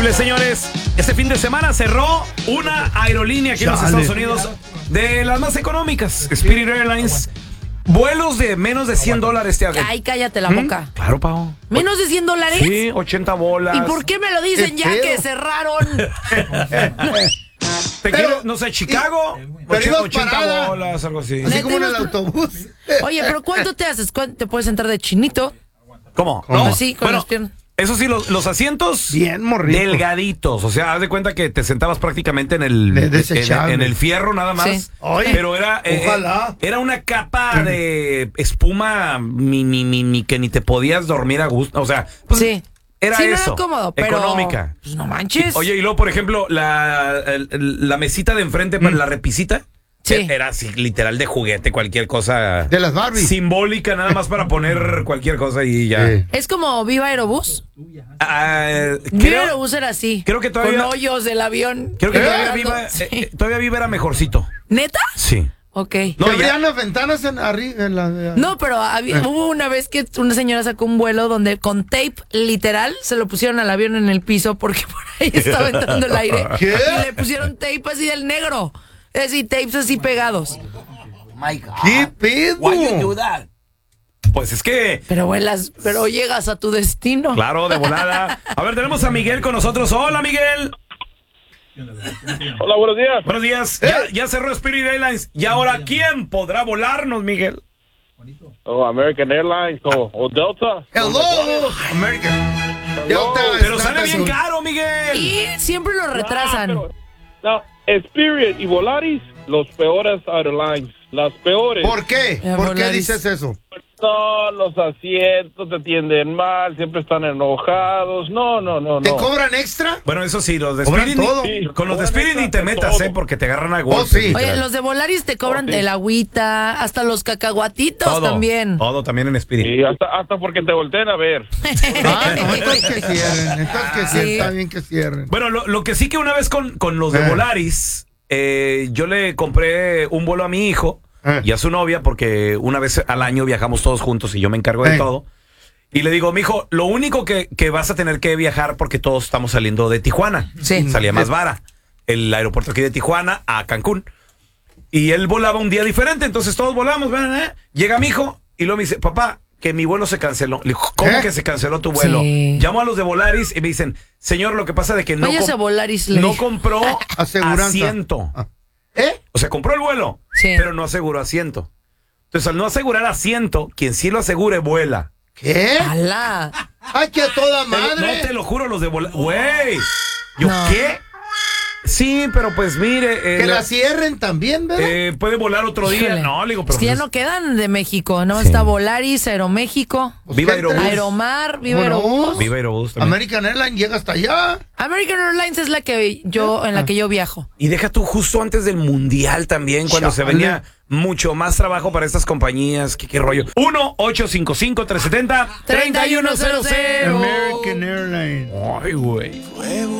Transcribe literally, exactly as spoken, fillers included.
Señores, este fin de semana cerró una aerolínea aquí en los Estados Unidos de las más económicas, Spirit Airlines. Vuelos de menos de cien dólares te hagan. Ay, cállate la boca. ¿Mm? Claro, Pau. ¿Menos de cien dólares? Sí, ochenta bolas. ¿Y por qué me lo dicen ya que cerraron? ¿Te quieres, no sé, Chicago? Pero ochenta bolas, algo así. Así como en el autobús. Oye, pero ¿cuánto te haces? ¿Cuánto te puedes entrar de chinito? ¿Cómo? ¿Cómo? No, Así, con bueno, las piernas. Eso sí, los, los asientos bien morrito, delgaditos, o sea, haz de cuenta que te sentabas prácticamente en el de en, en el fierro nada más, sí. Pero era eh, ojalá era una capa de espuma mi, mi, mi, mi, que ni te podías dormir a gusto, o sea, pues, sí. Era sí, eso, no era cómodo, pero económica. Pues no manches. Y, oye, y luego, por ejemplo, la, la mesita de enfrente para mm. la repisita. Sí. Era así, literal de juguete, cualquier cosa. De las Barbies. Simbólica, nada más para poner cualquier cosa y ya. Sí. Es como Viva Aerobús. Uh, Viva creo, Aerobús era así. Creo que todavía. Con hoyos del avión. Creo que ¿Eh? todavía, Viva, sí. eh, todavía Viva era mejorcito. ¿Neta? Sí. Ok. No, abrían las ventanas en arriba. En la, en... No, pero había, eh. hubo una vez que una señora sacó un vuelo donde con tape literal se lo pusieron al avión en el piso porque por ahí estaba entrando el aire. ¿Qué? Y le pusieron tape así del negro. Es decir, tapes así pegados. Oh my God. ¿Qué pedo? Why you do that? Pues es que... Pero vuelas, pero llegas a tu destino. Claro, de volada. A ver, tenemos a Miguel con nosotros. Hola, Miguel. Hola, buenos días. Buenos días. Ya, ya cerró Spirit Airlines. ¿Y ahora quién podrá volarnos, Miguel? Oh, American Airlines o, o Delta. Hello, American. Delta. Pero sale bien caro, Miguel. Y siempre lo retrasan. No, pero, no, Spirit y Volaris, los peores airlines. Las peores. ¿Por qué? Eh, ¿Por qué Volaris. dices eso? No, los asientos te atienden mal, siempre están enojados. No, no, no, no. ¿Te cobran extra? Bueno, eso sí, los de ¿Cobran Spirit todo? Ni, con los de Spirit ni te metas, todo. eh, porque te agarran a golpes. Oh, sí. Oye, los de Volaris te cobran Oh, sí. el agüita, hasta los cacahuatitos todo, también. Todo también en Spirit. Y hasta, hasta porque te volteen a ver. Ah, no, entonces que cierren. Entonces que cierren. Sí. Está bien que cierren. Bueno, lo, lo que sí que una vez con, con los de Eh. Volaris, eh, yo le compré un vuelo a mi hijo Eh. y a su novia, porque una vez al año viajamos todos juntos y yo me encargo de Eh. todo. Y le digo, mijo, lo único que, que vas a tener que viajar, porque todos estamos saliendo de Tijuana. Sí. Salía más vara. El aeropuerto aquí de Tijuana a Cancún. Y él volaba un día diferente, entonces todos volamos. ¿Eh? Llega mi hijo y luego me dice, papá, que mi vuelo se canceló. Le digo, ¿cómo ¿Eh? que se canceló tu vuelo? Sí. Llamo a los de Volaris y me dicen, señor, lo que pasa de que no, Váyase com- a Volaris, le no dijo. compró Aseguranza. asiento. Ah. ¿Eh? O sea, compró el vuelo, Sí. pero no aseguró asiento. Entonces, al no asegurar asiento, quien sí lo asegure vuela. ¿Qué? ¡Hala! ¡Ay, que a toda Te lo- madre! no te lo juro, los de Volaris. Güey. ¿Yo No. qué? Sí, pero pues mire. eh, Que la- la cierren también, ¿verdad? eh, puede volar otro día. Híjole. No, le digo, pero Es que ya pues, no quedan de México, ¿no? Sí. Está Volaris, Aeroméxico, Viva ¿Qué Aerobús. traes? Aeromar, Viva ¿Cómo no? Aerobús. Viva Aerobús también. American Airlines llega hasta allá. American Airlines es la que yo, en la que yo viajo. Y deja tú justo antes del mundial también, cuando se Chale. venía mucho más trabajo para estas compañías. ¿Qué, qué rollo? uno ocho cinco cinco tres siete cero 3 uno cero cero American Airlines. Ay, güey.